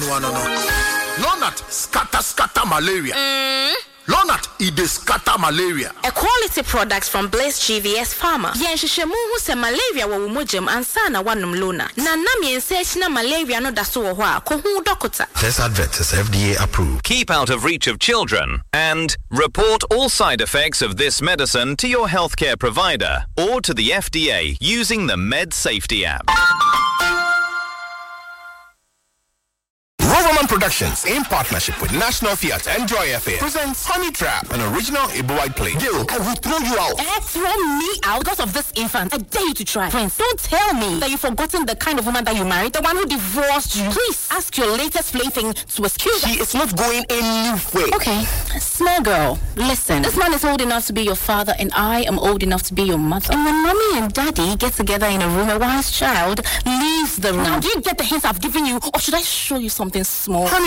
Lonat scatter malaria. Lonat ide scatter malaria. A quality product from Blaze GVS Pharma. Yenshishemu hu se malaria wa umojem ansana wanum Lona. Na nam yensechi na malaria no daso wo ho ko hu dokota. This advert is FDA approved. Keep out of reach of children and report all side effects of this medicine to your healthcare provider or to the FDA using the Med Safety app. Roverman Productions, in partnership with National Theatre and Joy FM, presents Honey Trap, an original Ibo-White play. Gil, I will throw you out. Throw me out because of this infant. I dare you to try. Prince, don't tell me that you've forgotten the kind of woman that you married, the one who divorced you. Please ask your latest plaything to excuse her. She is not going anywhere. Okay, small girl, listen. This man is old enough to be your father, and I am old enough to be your mother. And when mommy and daddy get together in a room, a wise child leaves the room. Now, do you get the hints I've given you, or should I show you something small? Honey